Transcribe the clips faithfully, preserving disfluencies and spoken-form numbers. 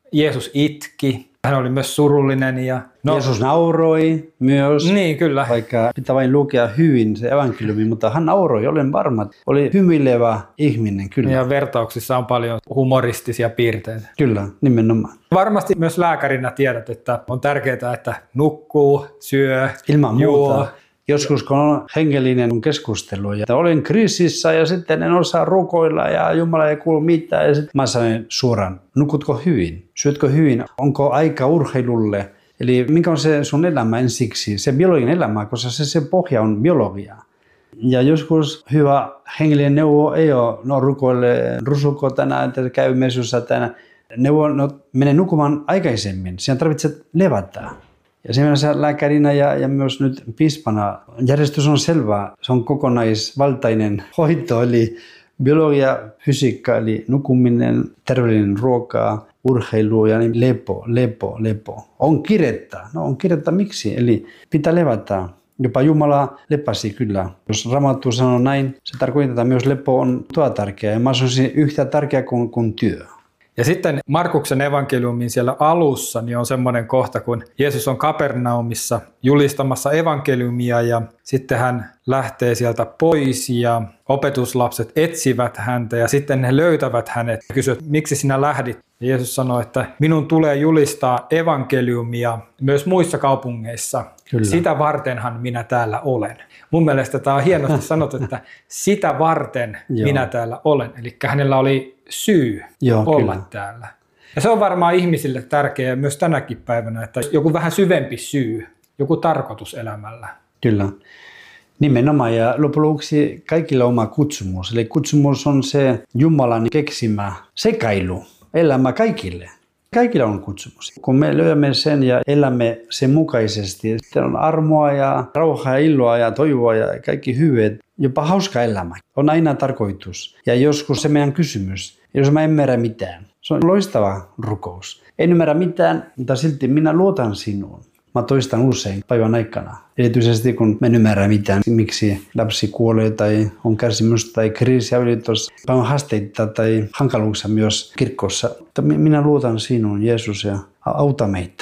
Jeesus itki, hän oli myös surullinen. Ja no, Jeesus nauroi myös, niin, kyllä. Vaikka pitää vain lukea hyvin se evankeliumi, mutta hän nauroi, olen varma, oli hymyilevä ihminen, kyllä. Ja vertauksissa on paljon humoristisia piirteitä. Kyllä, nimenomaan. Varmasti myös lääkärinä tiedät, että on tärkeää, että nukkuu, syö, ilman juo. muuta. Joskus kun on hengellinen keskustelu ja olen kriisissä ja sitten en osaa rukoilla ja Jumala ei kuulu mitään. Ja sitten mä sanon suoraan, nukutko hyvin? Syötkö hyvin? Onko aika urheilulle? Eli mikä on se sun elämä ensiksi? Se biologinen elämä, koska se, se pohja on biologia. Ja joskus hyvä hengellinen neuvo ei ole, no rukoile, rusuko tänään, että käy mesussa tänään. Neuvo, no mene nukumaan aikaisemmin, siinä tarvitset levätä. Ja siinä lääkärinä ja, ja myös nyt piispana järjestys on selvä. Se on kokonaisvaltainen hoito, eli biologia, fysiikka, eli nukuminen, terveellinen ruoka, urheilu ja niin lepo, lepo, lepo. On kiirettä. No on kiirettä miksi? Eli pitää levätä. Jopa Jumala lepäsi kyllä. Jos Raamattu sanoo näin, se tarkoittaa, että myös lepo on tuo tärkeä. Ja mä sanoisin yhtä tärkeä kuin, kuin työ. Ja sitten Markuksen evankeliumin siellä alussa niin on semmoinen kohta, kun Jeesus on Kapernaumissa julistamassa evankeliumia ja sitten hän lähtee sieltä pois ja opetuslapset etsivät häntä ja sitten he löytävät hänet ja kysyvät, miksi sinä lähdit? Ja Jeesus sanoi, että minun tulee julistaa evankeliumia myös muissa kaupungeissa. Kyllä. Sitä vartenhan minä täällä olen. Mun mielestä tämä on hienosti sanottu, että sitä varten minä täällä olen. Eli hänellä oli syy Joo, olla kyllä. täällä. Ja se on varmaan ihmisille tärkeää myös tänäkin päivänä, että joku vähän syvempi syy, joku tarkoitus elämällä. Kyllä. Nimenomaan ja loppujen lopuksi kaikilla on oma kutsumus. Eli kutsumus on se Jumalan keksimä sekailu, elämä kaikille. Kaikilla on kutsumus. Kun me löydämme sen ja elämme sen mukaisesti, sitten on armoa ja rauhaa ja iloa ja toivoa ja kaikki hyvät. Jopa hauska elämä. On aina tarkoitus. Ja joskus se meidän kysymys. Jos mä en ymmärrä mitään. Se on loistava rukous. En ymmärrä mitään, mutta silti minä luotan sinuun. Mä toistan usein päivän aikana. Erityisesti kun mä en ymmärrä mitään, miksi lapsi kuolee tai on kärsimys tai kriisi avioliitossa. Päivän haasteita tai hankaluuksia myös kirkossa. Mutta minä luotan sinuun, Jeesus, ja auta meitä.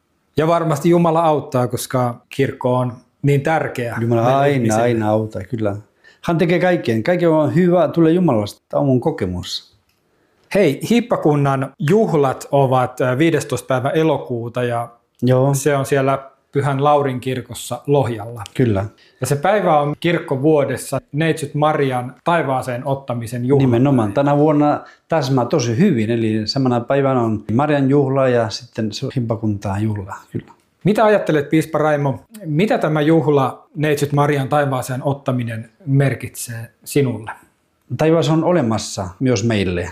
Ja varmasti Jumala auttaa, koska kirkko on niin tärkeä. Jumala aina, ihmisille. aina auttaa, kyllä. Hän tekee kaiken. Kaikki on hyvä, tulee Jumalasta. Tämä on mun kokemus. Hei, hiippakunnan juhlat ovat viidestoista päivä elokuuta ja Joo. se on siellä Pyhän Laurin kirkossa Lohjalla. Kyllä. Ja se päivä on kirkkovuodessa Neitsyt Marian taivaaseen ottamisen juhla. Nimenomaan. Tänä vuonna täsmää tosi hyvin, eli samana päivänä on Marian juhla ja sitten hiippakuntaa juhla. Kyllä. Mitä ajattelet, piispa Raimo, mitä tämä juhla Neitsyt Marian taivaaseen ottaminen merkitsee sinulle? Taivas on olemassa myös meille.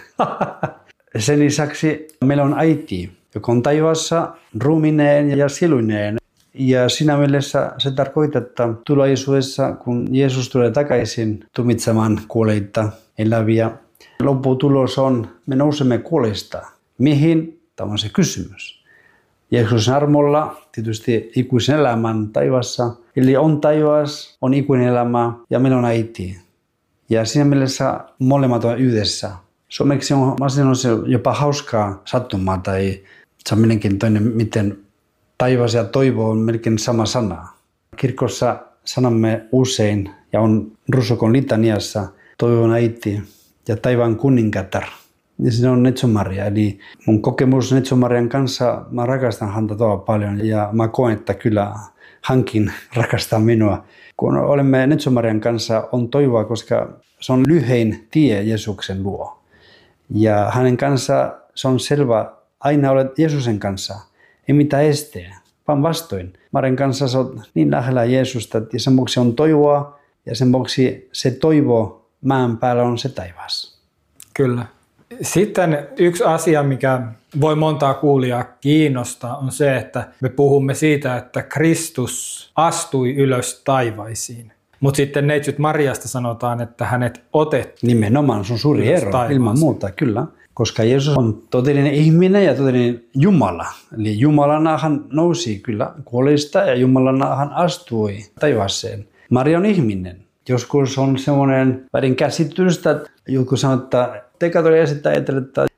Sen lisäksi meillä on äiti, joka on taivaassa ruumineen ja sieluineen. Ja siinä mielessä se tarkoittaa, että tulevaisuudessa, kun Jeesus tulee takaisin tuomitsemaan kuolleita eläviä, lopputulos on, me nousemme kuolleista. Mihin? Tämä on se kysymys. Jeesuksen armolla tietysti ikuisen elämän taivassa. Eli on taivas, on ikuinen elämä ja meillä on äiti. Ja siinä mielessä molemmat on yhdessä. Suomeksi on, on se jopa hauskaa sattumaa tai se on mielenkiintoinen, miten taivas ja toivo on melkein sama sana. Kirkossa sanomme usein ja on Rusokon litaniassa toivon äiti ja taivaan kuningatar. Ja siinä on Neitsyt Maria. Eli mun kokemus Neitsyt Marian kanssa, mä rakastan häntä todella paljon ja mä koen, että kyllä hänkin rakastaa minua. Kun olemme Neitsyt Marian kanssa, on toivoa, koska se on lyhein tie Jeesuksen luo. Ja hänen kanssa se on selvä, aina olet Jeesuksen kanssa, ei mitään esteä, vaan vastoin. Marian kanssa sä oot niin lähellä Jeesusta, ja sen vuoksi on toivoa, ja sen vuoksi se toivo maan päällä on se taivas. Kyllä. Sitten yksi asia, mikä voi montaa kuulijaa kiinnostaa, on se, että me puhumme siitä, että Kristus astui ylös taivaisiin. Mutta sitten Neitsyt Mariasta sanotaan, että hänet otettiin. Nimenomaan, se on suuri ero, ilman muuta, kyllä. Koska Jeesus on todellinen ihminen ja todellinen Jumala. Eli Jumalana hän nousi kyllä kuolleista ja Jumalana hän astui taivaaseen. Maria on ihminen. Joskus on semmoinen väärin käsitystä, että joku sanoo, että te katsotaan ja sitten ajattelee, että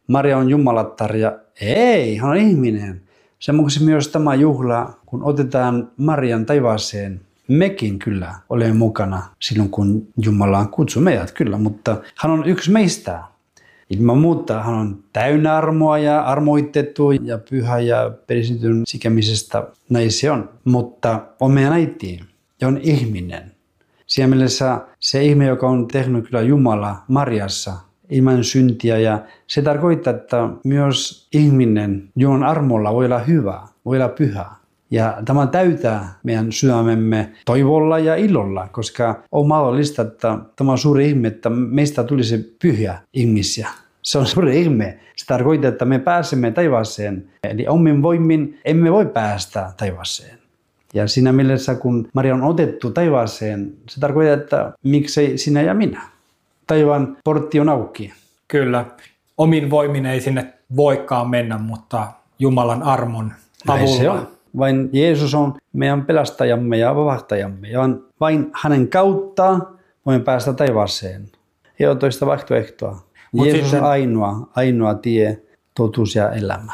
Maria on jumalattar ja ei, hän on ihminen. Sen vuoksi myös tämä juhla, kun otetaan Marian taivaaseen, mekin kyllä olemme mukana silloin, kun Jumala kutsuu meidät kyllä, mutta hän on yksi meistä. Ilman muuta hän on täynnä armoa ja armoitettu ja pyhä ja peristetyn sikemisestä, näin se on. Mutta on meidän äiti ja on ihminen. Siinä mielessä se ihminen, joka on tehnyt kyllä Jumala Mariassa ilman syntiä, ja se tarkoittaa, että myös ihminen Jumalan armolla voi olla hyvä, voi olla pyhä. Ja tämä täytää meidän sydämemme toivolla ja ilolla, koska on mahdollista, että tämä on suuri ihme, että meistä tulisi pyhiä ihmisiä. Se on suuri ihme. Se tarkoittaa, että me pääsemme taivaaseen. Eli omin voimin emme voi päästä taivaaseen. Ja siinä mielessä, kun Maria on otettu taivaaseen, se tarkoittaa, että miksei sinä ja minä. Taivaan portti on auki. Kyllä. Omin voimin ei sinne voikaan mennä, mutta Jumalan armon avulla. Se on. Vain Jeesus on meidän pelastajamme ja vapahtajamme. Ja vain hänen kautta voimme päästä taivaaseen. Ei ole toista vaihtoehtoa. Mut Jeesus sitten on ainoa, ainoa tie, totuus ja elämä.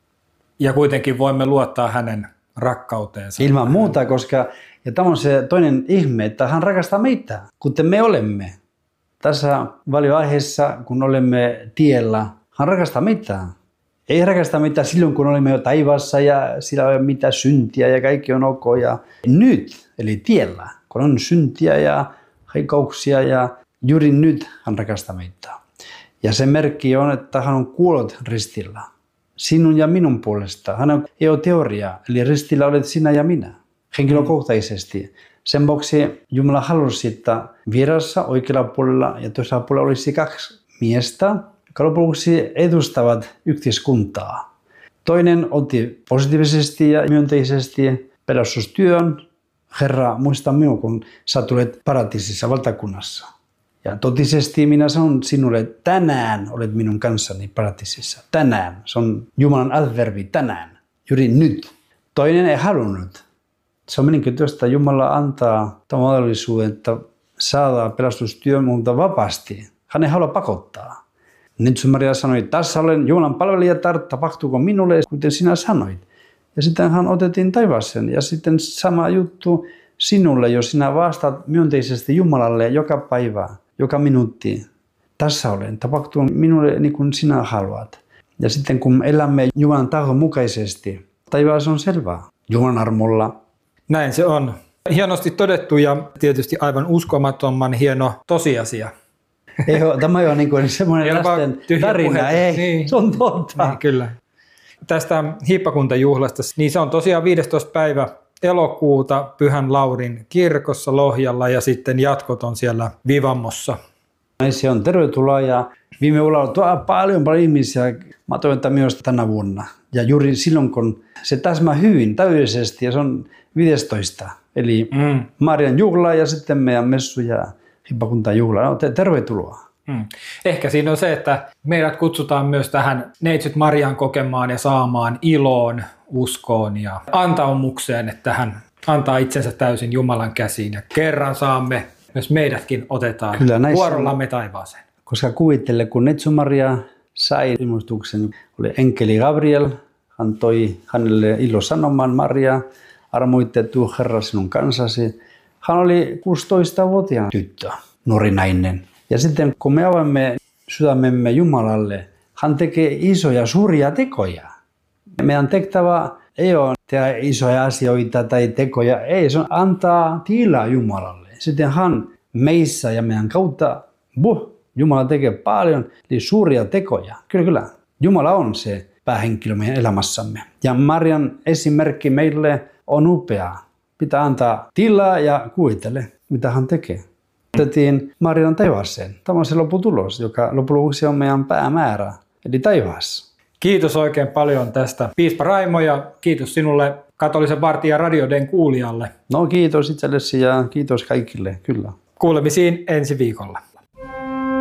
Ja kuitenkin voimme luottaa hänen rakkauteensa. Ilman muuta, koska ja tämä on se toinen ihme, että hän rakastaa meitä, kuten me olemme. Tässä valioaiheessa, kun olemme tiellä, hän rakastaa meitä. Ei rakasta meitä silloin, kun olemme jo taivaassa ja sillä ei ole mitään syntiä ja kaikki on ok. Ja nyt, eli tiellä, kun on syntiä ja heikkouksia ja juuri nyt hän rakastaa meitä. Ja se merkki on, että hän on kuollut ristillä. Sinun ja minun puolesta. Hän ei ole teoria, eli ristillä olet sinä ja minä, henkilökohtaisesti. Sen vuoksi Jumala halusi, että vierassa oikealla puolella ja toisella puolella olisi kaksi miestä, jotka lopuksi edustavat yhteiskuntaa. Toinen otti positiivisesti ja myönteisesti pelastustyön. Herra, muista minua, kun sä tulet paratiisissa valtakunnassa. Ja totisesti minä sanon sinulle, tänään olet minun kanssani paratiisissa. Tänään. Se on Jumalan adverbi, tänään. Juuri nyt. Toinen ei halunnut. Se on minunkin työstä. Jumala antaa tämän mahdollisuuden, että saadaan pelastustyön multa vapaasti. Hän ei halua pakottaa. Nyt Maria sanoi, tässä olen Jumalan palvelijatar, tapahtuuko minulle, kuten sinä sanoit. Ja sitten hän otettiin taivaaseen. Ja sitten sama juttu sinulle, jos sinä vastaat myönteisesti Jumalalle joka päivä, joka minuutti. Tässä olen, tapahtuu minulle niin kuin sinä haluat. Ja sitten kun elämme Jumalan tahdon mukaisesti, taivaassa on selvää. Jumalan armolla. Näin se on. Hienosti todettu ja tietysti aivan uskomattoman hieno tosiasia. Ei, tämä on niin kuin semmoinen lasten tarina. Ei, niin, se on totta. Niin, kyllä. Tästä hiippakuntajuhlasta, niin se on tosiaan viidestoista päivä elokuuta Pyhän Laurin kirkossa Lohjalla ja sitten jatkot on siellä Vivammossa. Se on tervetuloa ja viime vuonna on tuolla paljon paljon ihmisiä. Mä toivon, että myös tänä vuonna. Ja juuri silloin, kun se täsmää hyvin täydellisesti ja se on viidestoista. Eli mm. Marian juhla ja sitten meidän messu ja hiippakuntajuhla. No, tervetuloa. Hmm. Ehkä siinä on se, että meidät kutsutaan myös tähän Neitsyt Marian kokemaan ja saamaan iloon, uskoon ja antaumukseen, että hän antaa itsensä täysin Jumalan käsiin ja kerran saamme, myös meidätkin otetaan vuorollamme taivaaseen. Koska kuvittele, kun Neitsyt Maria sai ilmoituksen, oli enkeli Gabriel, hän toi hänelle ilosanoman Maria, armoitettu Herra sinun kanssasi. Hän oli kuusitoistavuotiaan tyttö, nuori nainen. Ja sitten kun me avaamme sydämemme Jumalalle, hän tekee isoja, suuria tekoja. Meidän tehtävä ei ole tehdä isoja asioita tai tekoja, ei, se on antaa tilaa Jumalalle. Sitten hän meissä ja meidän kautta, buh, Jumala tekee paljon, eli suuria tekoja. Kyllä, kyllä. Jumala on se päähenkilö meidän elämässämme. Ja Marian esimerkki meille on upea. Pitää antaa tilaa ja kuvittele, mitä hän tekee. Otettiin Marian taivaaseen. Tämä on se lopputulos, joka lopuksi on meidän päämäärä, eli taivaassa. Kiitos oikein paljon tästä, piispa Raimo, ja kiitos sinulle Katolisen vartijan radioden kuulijalle. No kiitos itsellesi ja kiitos kaikille, kyllä. Kuulemisiin ensi viikolla.